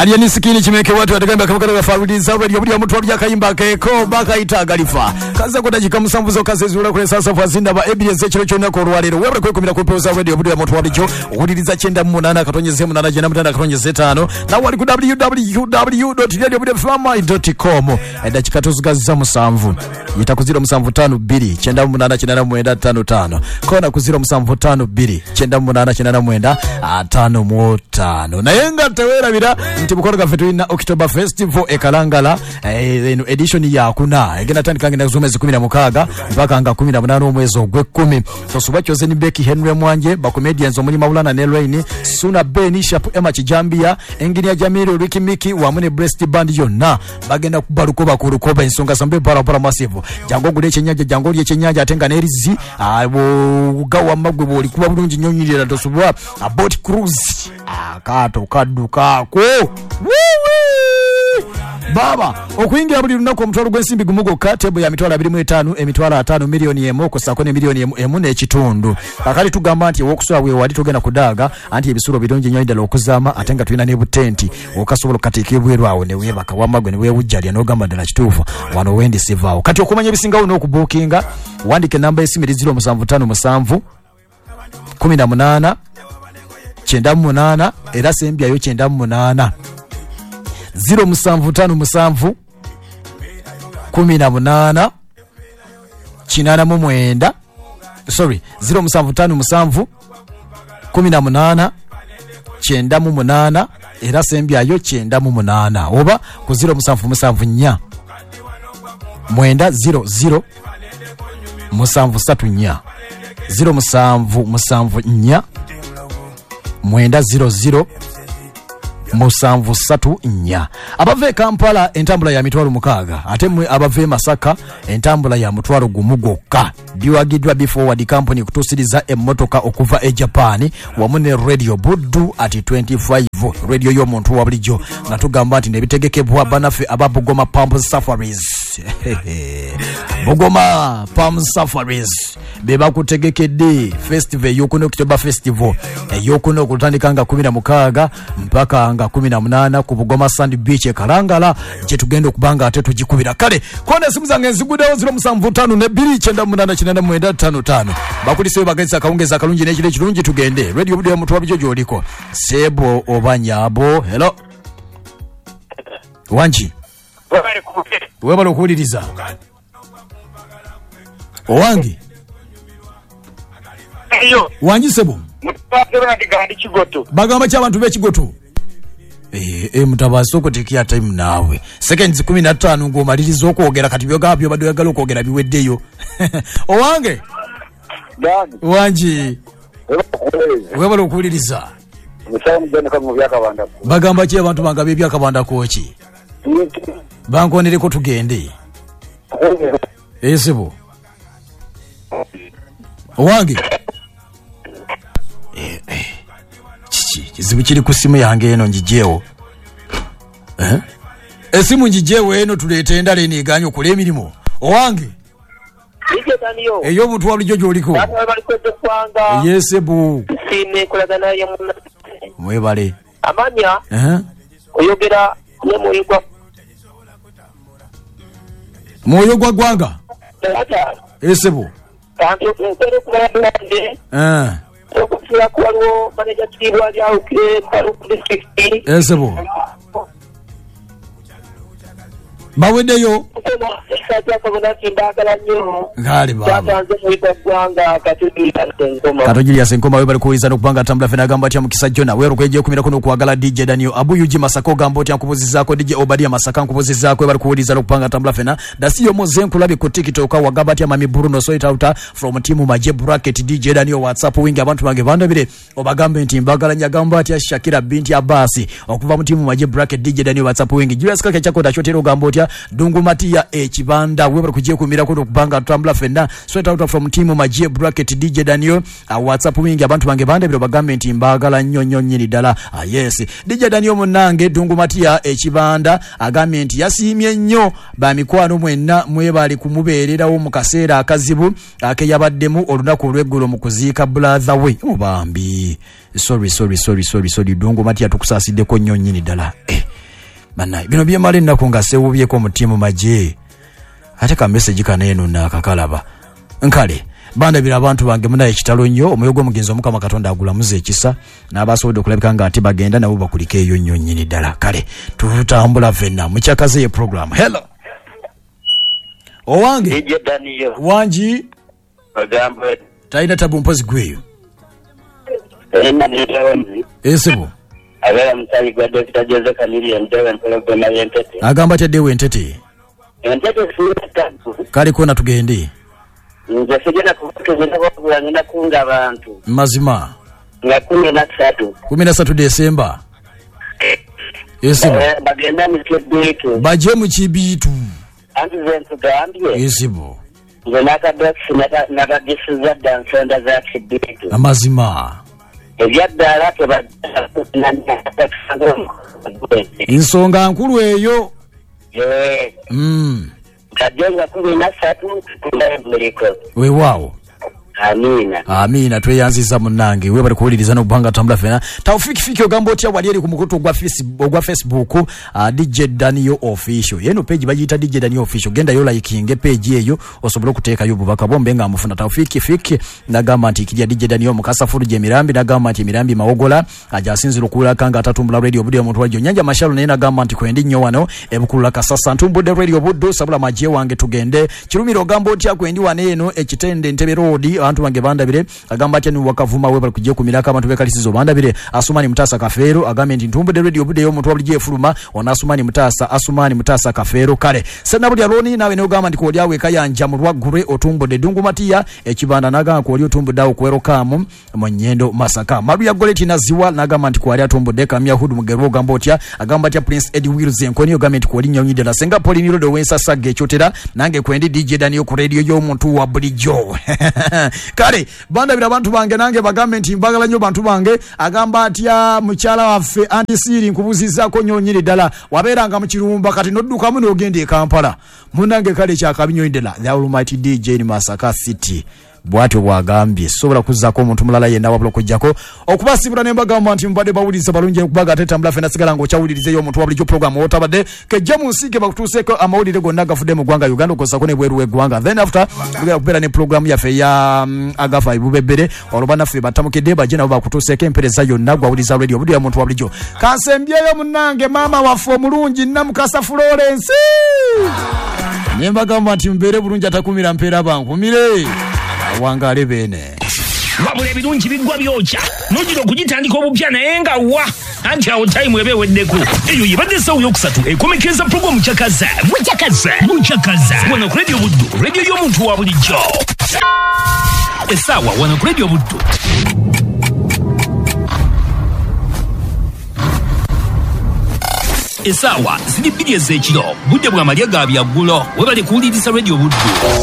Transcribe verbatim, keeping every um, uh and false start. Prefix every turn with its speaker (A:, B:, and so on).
A: aliye nisikini chimeke watu atagamba kabakara farudiza radio buli mutwa bya kayimba keko bakaita galifa kaza kudajika musambuzo kazezula kule sasa fazinda ba ebiyeze kiro cyona ko rwalero webre kwekumira kupeoza radio buli mutwa byo uhuririza cyenda munana katonyeze munana jana mutanda katonyeze tano na wali ku w w w dot radio buli fama dot com enda chikatuzugaza musamvu yitakuzira musamvu tano biri cyenda munana cyenda mwenda tano tano kona kuzira musamvu tano biri cyenda munana cyenda mwenda tano mutano na yenga tewera bira mtibukoro gafetu ina October Festival ekalangala eh, edition ya kuna egena tandikanga na zomezi kumi na mukaga mpaka anga kumi na munana omwezi ogwe kumi tosuba chose ni Becky Henry Mwanje ba comedians omuli Maulana Nelwaini Suna Beni Shapu Emma Kijambia Engineer Jamiru Ricky Miki wa mune Breast Band yonna bagenda kubaruko bakurukoba ensonga sambe para para massive jango gule chenyaja jango lye chenyaja atenga nerizi abo ugawa magwe boli kuba bulungi nyonyirira tosuba a boat cruise akato kaduka ko baba okuingira buli lunako omutwalo gw'ensimbi gumugo ka tebo ya mitwalo abiri mu etaano emitwalo ataano milioni emu kusako ne milioni emu n'ekitundu akali tugamba nti okuswa we wali tugenda kudaga anti ebisuro birungi nnyo ddala okuzama atenga tulina ne butenti okasobola katikibwerwa awo ne webaka wamagwe ne wewujjalya n'ogamba ddala kituufu wano wendi sivaawo kati okumanya ebisingawo n'okubuukinga wandike namba y'essimu ziro musanvu ttaano musanvu kumi na munaana kyenda mu munaana era sembyayo kyenda mu munaana ziro musanvu tano musanvu kumi na munaana kinana mu mwenda sorry ziro musanvu tano musanvu kumi na munaana kyenda mu munaana era sembyayo kyenda mu munaana oba ku ziro musanvu musanvu nnya mwenda ziro ziro musanvu satu nnya ziro musanvu musanvu nnya mwenda ziro ziro musanvu satu nnya abave Kampala entambula ya mitwalo mukaga ate mwe abave Masaka entambula ya mutwalo gumugoka biwagidwa before wadi company kutusiriza emmotoka okuva e Japan wamune radio buddu ati twenty-five radio yo muntu wabulijo natugamba ati nebitegekebwa banafe ababugoma Palm Safaris Bugoma Palm Safaris beba kutegekedde festival yokuno October Festival yokuno okutandikanga kumi na mukaga mpaka anga kumi na munaana ku Bugoma Sand Beach ekalangala je tugenda okubanga ate tujikubira kale kone simuzange nzigudewo ziro musanvu ttaano ne bbiri kyenda munaana kinana mwenda ttaano ttaano bakulise bageza kaungeza kalungi n'ekire kirungi tugende radio video mutwa bijo joliko sebo obanyabo hello wanji webale okuwuliriza owange
B: eyo
A: wanji sebo
B: mutwala digandi kigoto
A: bagamba ky'abantu b'ekigoto eh eh mutabaso kutekia time nawe seconds kumi na ttaano ngomaliriza okwogera kati byogabyo bado yagala okwogera biweddeyo owange
B: dani
A: wanji webale okuwuliriza
B: musawo mugenda kamu byakabanda
A: bagamba ki abantu banga byakabanda koki bankonereko tugende esebo owange eh eh chichi kizibu kiri ku simu yange eno njijewo eh esimu njijewo eno tulete endala eni eganyo kule emirimu owange
B: ije taniyo
A: eyo omuntu walujo joliko
B: bali kwete kwanga
A: yesebu
B: sine kulagana ya munna
A: mwebale
B: amanya
A: eh
B: oyogera ne moyigwa
A: moyo gwa gwanga
B: tata
A: esebo
B: tanto tere kulagana nde
A: eh
B: okufira kwalo manager kibwa ya ukire paru district
A: esebo bawedeyo ngali baba katujili ya senkoma webali kuiza nokupanga tambula fena gamba ati mukisa jona wero kweje kumira kuno kuagala D J Daniel Abu Yuji Masako gambo ati nkubuzi zako D J Obadia Masaka nkubuzi zako webali kuuliza nokupanga tambula fena dasiyo mozenku labi ku TikTok wa gabati ya mami Bruno so itauta from team maje bracket D J Daniel WhatsApp wingi abantu bange banda bire obagambe nti mbagala nyagamba ati Shakira binti Abasi okuva mu team maje bracket D J Daniel WhatsApp wingi Julius Kaka chako dachotero gambo ati Dungumati ya ekibanda webali kujie kumira kuno kubanga tambula fena so itauta from team maje bracket D J Daniel uh, WhatsApp wingi abantu bange banda biro bagambe nti mbagala nnyo nnyo nyiri dala ah, yes D J Daniel munange Dungumati ya ekibanda agambe nti yasimye nnyo ba mikwano mwenna mwebali kumubeerera wo mukaseera akazibu akeyabaddemu olunaku olweggulo mu kuziika brother we mubambi sorry sorry sorry sorry sorry Dungumati ya tukusasiddeko nnyo nyiri dala eh Bana bino bye mali nakunga sewubye ko mutimu maje ate ka message kaneno na kakalaba nkale banda bila abantu bange munaye kitalo nnyo omuyogo mugenzo omukama katonda agula muze ekisa n'abasobodo kulabika nga ati bagenda nabo bakulike eyo nnyo nnyini ddala kale tutambula fenna mu kyakaze ye program. Hello owange
B: Ije Daniyo
A: wanji
B: bagamba
A: taina tabu mpozi gweyo
B: ena nitawanzi
A: esibo
B: agala msali gwa Doctor Joseph Kamili mtewe mpologo na yentete
A: agamba tedde wentete
B: yentete suta tatu
A: kale kona tugende
B: nje sijana kutugenda kwa kulangina kunga abantu
A: mazima
B: nga kumi na tatu
A: kumi na tatu Desemba esibo
B: bagenda mkibitu
A: baje mu kibitu
B: anti zentu gambye
A: esibo
B: nze nakadoksi nakagisiza dansonda za kibitu
A: amazima
B: ebyaddala
A: ensonga nkulu eyo
B: eh
A: mm
B: kajenga kumi na tatu kula mliko
A: weewaawo
B: amina
A: amina tweyanziza munange we bali kuwuliriza n'okubanga tambula fena Taufiki Fiki ogamba otya wali eri ku mukutu ogwa Facebook ogwa Facebook uh, D J Daniel official yeno page bagiyita D J Daniel official genda yo liking page eyo osobole okuteeka yo bubaka bombe nga amufuna Taufiki Fiki nagamba nti kijja D J Daniel mukasa furu je mirambi nagamba nti mirambi mawogola ajasinzira okula kanga atatumbula radio budde omuntu wajo nyanja mashalo naye nagamba nti kwendi nnyo wano ebukula kasasa ntumbudde radio buddo sabula maje wange tugende kirumiro ogamba otya kwendi waneeno ekitende Ntebe Road abantu bange bandabire agamba ati wakavuma we bali kujje kumilaka abantu bekalisizo bandabire Asumani Mutasa Kafero agamba nti ntumbude radio budde yo omuntu wabulije efuluma ona Asumani Mutasa Asumani Mutasa Kafero kale sena buli aloni nawe ne ogamba nti ko lyawe kayanja mu lwagure otumbude Dungumatiya ekibanda naga ko lyo tumbude okwero kamu mu Nyendo Masaka maru ya goleti na ziwa nagamba nti ko ali atumbude kamya hudu mugero ogamba otya agamba ati Prince Eddie Wills enkoni ogamba nti ko li nyonyide na senga Pauline Rodo wensa sage chotera nange kwendi D J Daniel ku radio yo omuntu wa bulijo kale banda bila bantu bange nange bagambe nti mbagala nnyo bantu bange agamba atya mukyala waffe anti siri nkubuzizako nyonyiri ddala wabeeranga mu kirumba kati nodduka muno ogende e Kampala munange kale kyakabinyoyindela the almighty D J in Masaka City bwatyo bwagambye sobola kuzzaako omuntu mulala yenna wabula okujjako okubasibula ne mbagamba nti mbadde bawuliriza balungi okubaga ate tambula fena sigala ng'okyawulirizeyo omuntu wa bulijjo program otabadde kejja mu nsi ke bakutuuseeko amawulire gonna gafudde mu ggwanga Uganda okosako ne bweru w'eggwanga then after tugenda kubeera ne program yaffe ya um, agafa ibubebere olwo naffe batamukidde bajje nabo bakutuuseeko empereza yonna gwawuliriza radio budde ya muntu wa bulijjo kansembyeyo munnange maama waffe omulungi Namukasa Florence ne mbagamba nti mbeere bulungi atakumira mpeera bankumire wangale bene
C: wabula ebirungi bigwa byokya nojira okugitandika obupya naye nga wa anti awo time ebe weddeko eyo yebadde essawo yokusatu ekomekeza programu kyakaza mukyakaza mukyakaza wano ku radio buddu radio y'omuntu wa bulijjo essaawa wano ku radio buddu essaawa ziri bbiri ez'ekiro budde bwa malya ga byaggulo webale kuwuliriza radio buddu